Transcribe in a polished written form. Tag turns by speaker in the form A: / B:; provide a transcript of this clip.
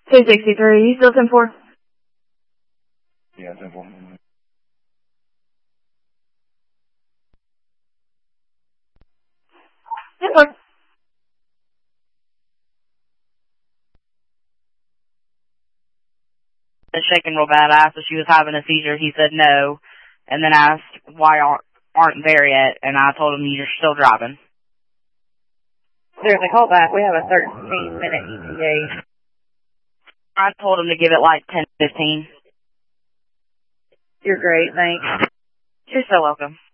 A: 263, you still 10-4?
B: Yeah, 10-4.
C: Shaking real bad. I asked if she was having a seizure. He said no. And then I asked why aren't there yet, and I told him you're still driving.
D: There's a callback. We have a 13-minute ETA.
C: I told him to give it like 10-15.
D: You're great. Thanks.
C: You're so welcome.